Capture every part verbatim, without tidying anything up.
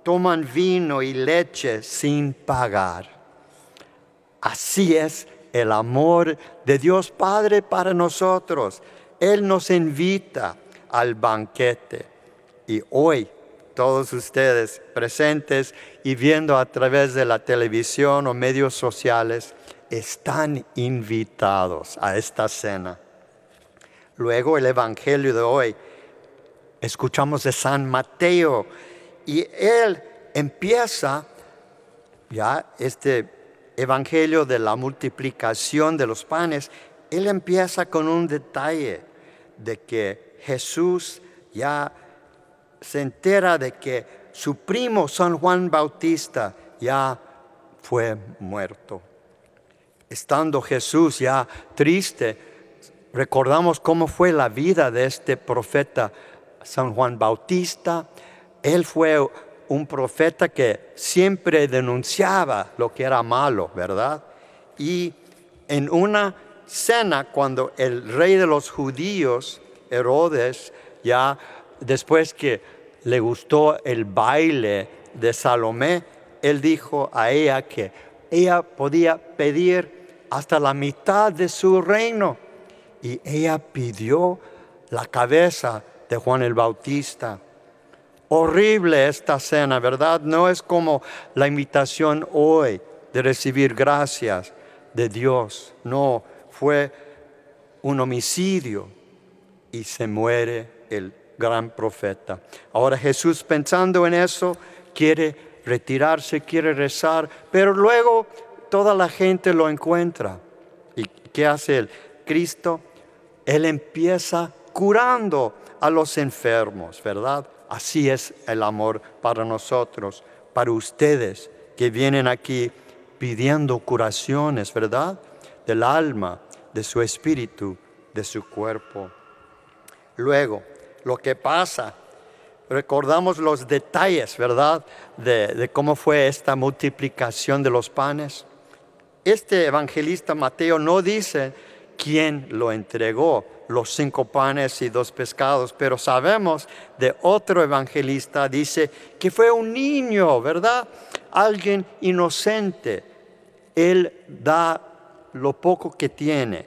toman vino y leche sin pagar. Así es el amor de Dios Padre para nosotros. Él nos invita al banquete. Y hoy, todos ustedes presentes y viendo a través de la televisión o medios sociales, están invitados a esta cena. Luego el Evangelio de hoy, escuchamos de San Mateo, y él empieza ya este Evangelio de la multiplicación de los panes. Él empieza con un detalle de que Jesús ya se entera de que su primo San Juan Bautista ya fue muerto. Estando Jesús ya triste, recordamos cómo fue la vida de este profeta San Juan Bautista. Él fue un profeta que siempre denunciaba lo que era malo, ¿verdad? Y en una cena, cuando el rey de los judíos, Herodes, ya después que le gustó el baile de Salomé, él dijo a ella que ella podía pedir hasta la mitad de su reino. Y ella pidió la cabeza de Juan el Bautista. Horrible esta cena, ¿verdad? No es como la invitación hoy de recibir gracias de Dios. No, fue un homicidio y se muere el gran profeta. Ahora Jesús, pensando en eso, quiere retirarse, quiere rezar, pero luego toda la gente lo encuentra. ¿Y qué hace el Cristo? Él empieza curando a los enfermos, ¿verdad? Así es el amor para nosotros, para ustedes que vienen aquí pidiendo curaciones, ¿verdad? Del alma, de su espíritu, de su cuerpo. Luego, lo que pasa, recordamos los detalles, ¿verdad? De, de cómo fue esta multiplicación de los panes. Este evangelista Mateo no dice quién lo entregó, los cinco panes y dos pescados, pero sabemos de otro evangelista, dice que fue un niño, ¿verdad? Alguien inocente. Él da lo poco que tiene.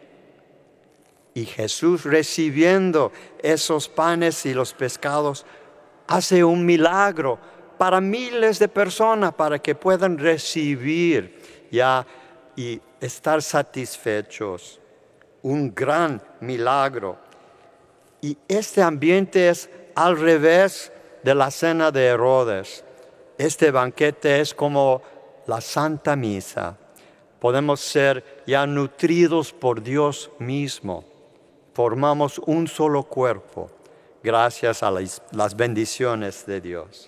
Y Jesús, recibiendo esos panes y los pescados, hace un milagro para miles de personas, para que puedan recibir ya y estar satisfechos. Un gran milagro. Y este ambiente es al revés de la cena de Herodes. Este banquete es como la Santa Misa. Podemos ser ya nutridos por Dios mismo. Formamos un solo cuerpo gracias a las, las bendiciones de Dios.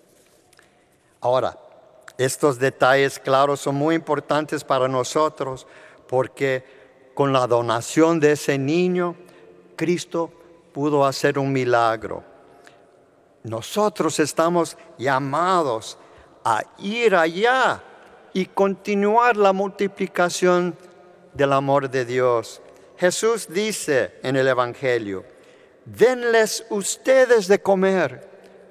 Ahora, estos detalles, claro, son muy importantes para nosotros porque con la donación de ese niño, Cristo pudo hacer un milagro. Nosotros estamos llamados a ir allá y continuar la multiplicación del amor de Dios. Jesús dice en el Evangelio, denles ustedes de comer.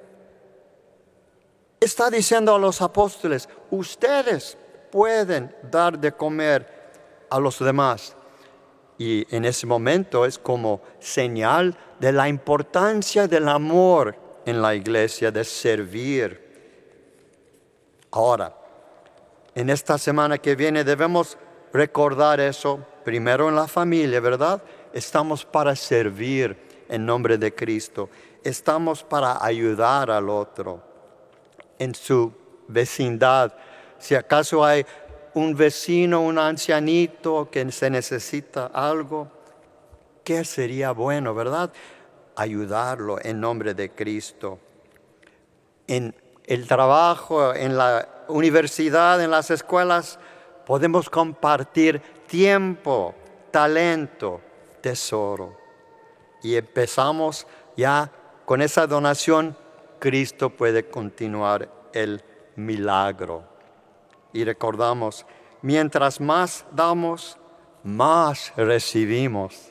Está diciendo a los apóstoles, ustedes pueden dar de comer a los demás. Y en ese momento es como señal de la importancia del amor en la iglesia, de servir. Ahora, en esta semana que viene debemos recordar eso, primero en la familia, ¿verdad? Estamos para servir en nombre de Cristo. Estamos para ayudar al otro en su vecindad. Si acaso hay un vecino, un ancianito que se necesita algo, ¿qué sería bueno, verdad? Ayudarlo en nombre de Cristo. En el trabajo, en la universidad, en las escuelas, podemos compartir tiempo, talento, tesoro. Y empezamos ya con esa donación, Cristo puede continuar el milagro. Y recordamos, mientras más damos, más recibimos.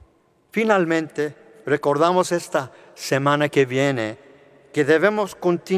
Finalmente, recordamos esta semana que viene que debemos continuar